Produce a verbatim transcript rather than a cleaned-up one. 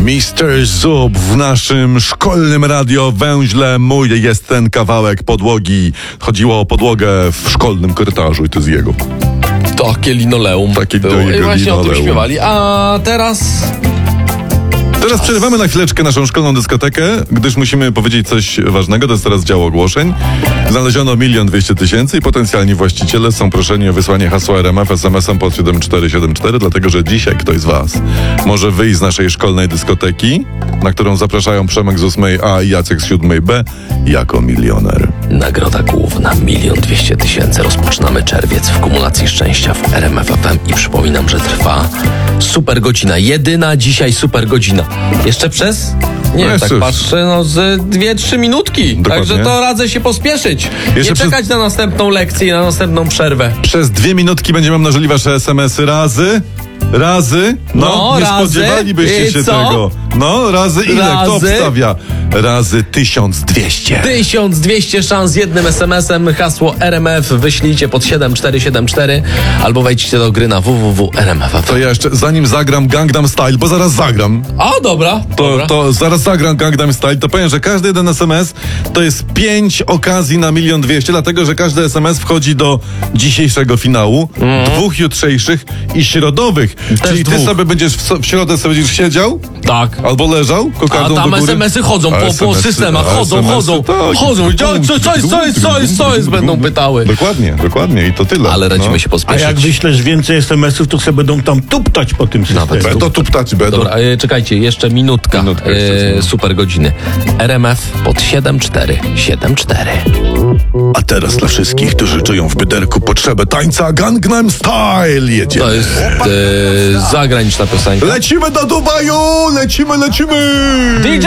mister Zub w naszym szkolnym radiowęźle. Mój jest ten kawałek podłogi. Chodziło o podłogę w szkolnym korytarzu i to z jego. Takie linoleum. Takie było. I właśnie o tym śpiewali. A teraz... Teraz przerywamy na chwileczkę naszą szkolną dyskotekę, gdyż musimy powiedzieć coś ważnego. To jest teraz dział ogłoszeń. Znaleziono milion dwieście tysięcy i potencjalni właściciele są proszeni o wysłanie hasła R M F es em esem pod siedem cztery siedem cztery, dlatego że dzisiaj ktoś z was może wyjść z naszej szkolnej dyskoteki, na którą zapraszają Przemek z ósmej A i Jacek z siódmej B, jako milioner. Nagroda główna milion dwieście tysięcy. Rozpoczynamy czerwiec w kumulacji szczęścia w R M F F M i przypominam, że trwa super godzina. Jedyna dzisiaj super godzina. Jeszcze przez? Nie no wiem, tak już. patrzę, no z dwie, trzy minutki. Dokładnie. Także to radzę się pospieszyć. Jeszcze Nie przez... czekać na następną lekcję i na następną przerwę. Przez dwie minutki będziemy mnożyli wasze es em esy razy. Razy? No, No nie razy. spodziewalibyście I się co? tego. No, razy ile? Razy. Kto obstawia? Razy tysiąc dwieście. tysiąc dwieście szans jednym es em esem. Hasło R M F wyślijcie pod siedem cztery siedem cztery albo wejdźcie do gry na w w w kropka r m f f. To ja jeszcze, zanim zagram Gangnam Style, bo zaraz zagram, A, dobra. to, dobra. to zaraz zagram Gangnam Style, to powiem, że każdy jeden es em es to jest pięć okazji na milion dwieście, dlatego, że każdy es em es wchodzi do dzisiejszego finału, mm. dwóch jutrzejszych i środowych. Też Czyli ty dwóch. sobie będziesz w, so- w środę sobie będziesz siedział? Tak. Albo leżał? A Kokardą tam do góry? es em esy chodzą A po, po es em esy, systemach, a chodzą, es em esy, chodzą, tak. chodzą. Co, co, jest, co jest, co jest, co jest, co jest, będą pytały. Dokładnie, dokładnie i to tyle. Ale radzimy no. się A pospieszyć. jak wyślesz więcej es em esów, to sobie będą tam tuptać po tym systemie. Nawet Bedo tuptać, bedo. Dobra, e, czekajcie, jeszcze minutka, Minutka jeszcze, e, co? super godziny. R M F pod siedem cztery siedem cztery. A teraz dla wszystkich, którzy czują w pyderku potrzebę tańca Gangnam Style jedzie. To jest e, zagraniczna piosenka. Lecimy do Dubaju! Lecimy, lecimy! D J